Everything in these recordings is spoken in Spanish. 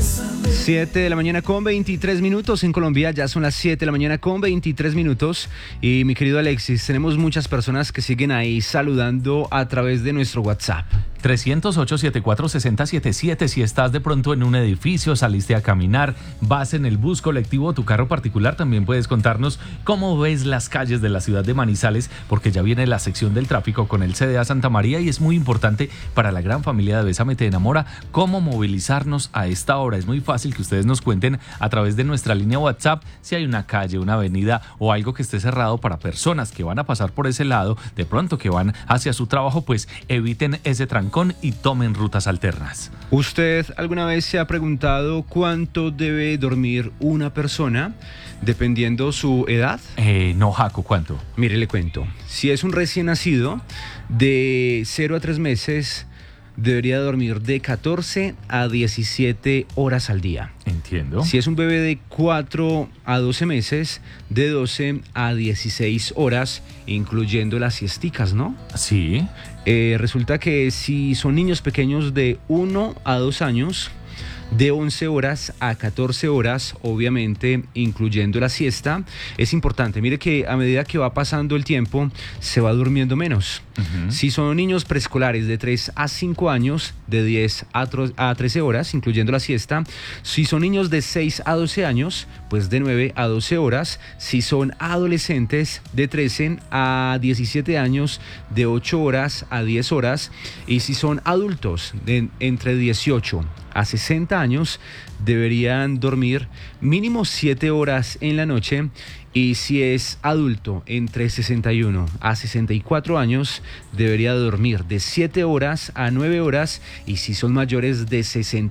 7 de la mañana con 23 minutos en Colombia, ya son las 7 de la mañana con 23 minutos y mi querido Alexis, tenemos muchas personas que siguen ahí saludando a través de nuestro WhatsApp. 308-74-6077. Si estás de pronto en un edificio, saliste a caminar, vas en el bus colectivo o tu carro particular, también puedes contarnos cómo ves las calles de la ciudad de Manizales, porque ya viene la sección del tráfico con el CDA Santa María y es muy importante para la gran familia de Bésame Te Enamora cómo movilizarnos a esta hora. Es muy fácil que ustedes nos cuenten a través de nuestra línea WhatsApp si hay una calle, una avenida o algo que esté cerrado para personas que van a pasar por ese lado, de pronto que van hacia su trabajo, pues eviten ese trancón y tomen rutas alternas. ¿Usted alguna vez se ha preguntado cuánto debe dormir una persona dependiendo su edad? No, Jaco, ¿cuánto? Mire, le cuento. Si es un recién nacido de 0 a 3 meses, debería dormir de 14 a 17 horas al día. Entiendo. Si es un bebé de 4 a 12 meses, de 12 a 16 horas, incluyendo las siesticas, ¿no? Sí. Resulta que si son niños pequeños de 1 a 2 años, de 11 horas a 14 horas, obviamente incluyendo la siesta, es importante. Mire que a medida que va pasando el tiempo, se va durmiendo menos. Uh-huh. Si son niños preescolares de 3 a 5 años, de 10 a 13 horas, incluyendo la siesta. Si son niños de 6 a 12 años, pues de 9 a 12 horas. Si son adolescentes de 13 a 17 años, de 8 horas a 10 horas. Y si son adultos de entre 18 a 60 años, deberían dormir mínimo 7 horas en la noche. Y si es adulto entre 61 a 64 años, debería dormir de 7 horas a 9 horas. Y si son mayores de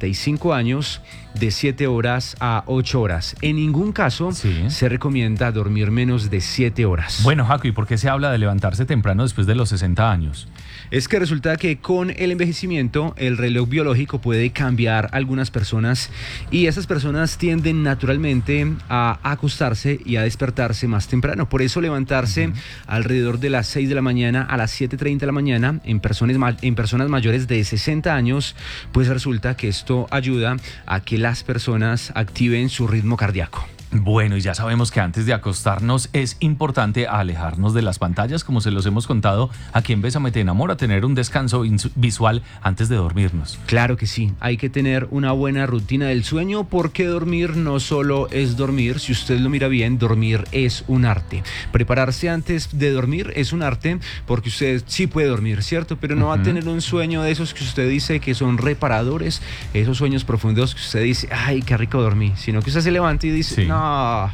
65 años, de 7 horas a 8 horas. En ningún caso se recomienda dormir menos de 7 horas. Bueno, Jaco, ¿y por qué se habla de levantarse temprano después de los 60 años? Es que resulta que con el envejecimiento el reloj biológico puede cambiar a algunas personas y esas personas tienden naturalmente a acostarse y a despertarse más temprano. Por eso levantarse alrededor de las 6 de la mañana a las 7:30 de la mañana en personas mayores de 60 años, pues resulta que esto ayuda a que las personas activen su ritmo cardíaco. Bueno, y ya sabemos que antes de acostarnos es importante alejarnos de las pantallas, como se los hemos contado aquí en Bésame Te Enamora, tener un descanso visual antes de dormirnos. Claro que sí, hay que tener una buena rutina del sueño porque dormir no solo es dormir, si usted lo mira bien, dormir es un arte. Prepararse antes de dormir es un arte porque usted sí puede dormir, ¿cierto? Pero no va a tener un sueño de esos que usted dice que son reparadores, esos sueños profundos que usted dice, ay, qué rico dormí, sino que usted se levanta y dice, no,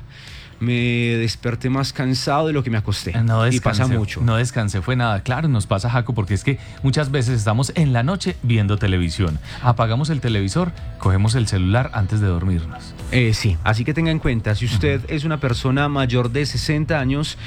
me desperté más cansado de lo que me acosté. No descansé, y pasa mucho. No descansé, fue nada. Claro, nos pasa, Jaco, porque es que muchas veces estamos en la noche viendo televisión. Apagamos el televisor, cogemos el celular antes de dormirnos. Sí, así que tenga en cuenta, si usted es una persona mayor de 60 años,